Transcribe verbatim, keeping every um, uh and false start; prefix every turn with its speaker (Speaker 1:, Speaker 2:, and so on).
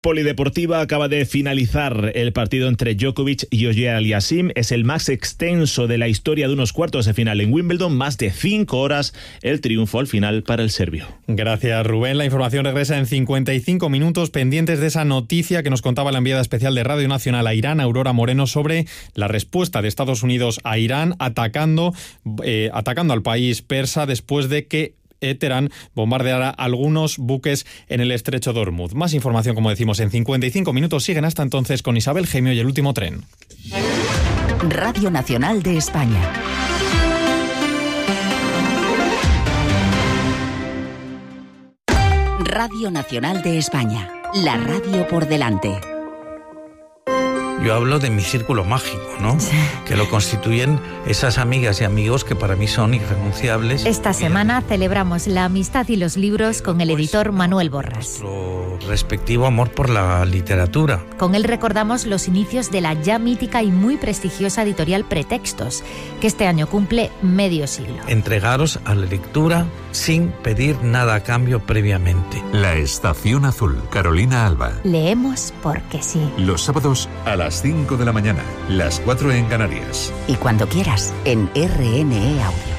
Speaker 1: Polideportiva acaba de finalizar el partido entre Djokovic y Auger Aliassime. Es el más extenso de la historia de unos cuartos de final en Wimbledon. Más de cinco horas el triunfo al final para el serbio.
Speaker 2: Gracias, Rubén. La información regresa en cincuenta y cinco minutos, pendientes de esa noticia que nos contaba la enviada especial de Radio Nacional a Irán, Aurora Moreno, sobre la respuesta de Estados Unidos a Irán atacando, eh, atacando al país persa después de que Teherán bombardeará algunos buques en el estrecho de Hormuz. Más información, como decimos, en cincuenta y cinco minutos. Siguen hasta entonces con Isabel Gemio y El Último Tren.
Speaker 3: Radio Nacional de España. Radio Nacional de España. La radio por delante.
Speaker 4: Yo hablo de mi círculo mágico, ¿no? Sí. Que lo constituyen esas amigas y amigos que para mí son irrenunciables.
Speaker 5: Esta semana celebramos la amistad y los libros con el editor Manuel Borras.
Speaker 4: Nuestro respectivo amor por la literatura.
Speaker 5: Con él recordamos los inicios de la ya mítica y muy prestigiosa editorial Pretextos, que este año cumple medio siglo.
Speaker 4: Entregaros a la lectura sin pedir nada a cambio previamente.
Speaker 6: La Estación Azul, Carolina Alba.
Speaker 5: Leemos porque sí.
Speaker 6: Los sábados a las cinco de la mañana, las cuatro en Canarias.
Speaker 3: Y cuando quieras, en R N E Audio.